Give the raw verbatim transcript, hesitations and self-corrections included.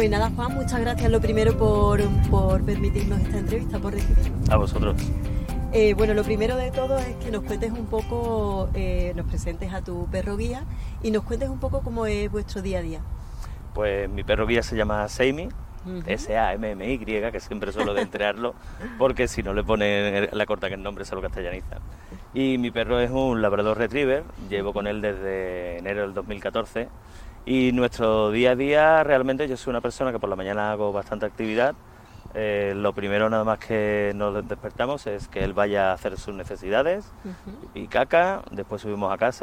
Pues nada, Juan, muchas gracias lo primero por, por permitirnos esta entrevista, por recibirnos. A vosotros. Eh, bueno, lo primero de todo es que nos cuentes un poco, eh, nos presentes a tu perro guía y nos cuentes un poco cómo es vuestro día a día. Pues mi perro guía se llama Sammy, uh-huh. S A M M Y, que siempre suelo deletrearlo, porque si no le ponen la corta que el nombre se lo castellaniza. Y mi perro es un Labrador Retriever, llevo con él desde enero del dos mil catorce, y nuestro día a día realmente yo soy una persona que por la mañana hago bastante actividad. Eh, lo primero nada más que nos despertamos es que él vaya a hacer sus necesidades, uh-huh. y caca, después subimos a casa.